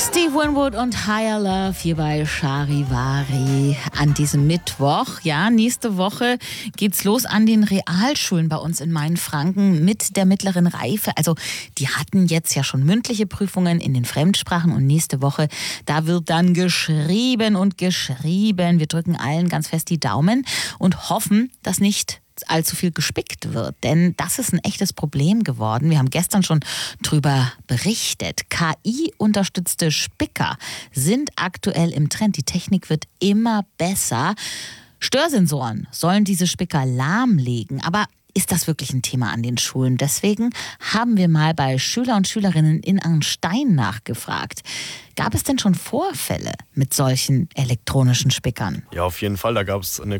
Steve Winwood und Higher Love hier bei Charivari an diesem Mittwoch. Ja, nächste Woche geht's los an den Realschulen bei uns in Mainfranken mit der mittleren Reife. Also die hatten jetzt ja schon mündliche Prüfungen in den Fremdsprachen und nächste Woche, da wird dann geschrieben und geschrieben. Wir drücken allen ganz fest die Daumen und hoffen, dass nicht allzu viel gespickt wird, denn das ist ein echtes Problem geworden. Wir haben gestern schon drüber berichtet. KI-unterstützte Spicker sind aktuell im Trend. Die Technik wird immer besser. Störsensoren sollen diese Spicker lahmlegen, aber ist das wirklich ein Thema an den Schulen? Deswegen haben wir mal bei Schüler und Schülerinnen in Arnstein nachgefragt. Gab es denn schon Vorfälle mit solchen elektronischen Spickern? Ja, auf jeden Fall. Da gab es eine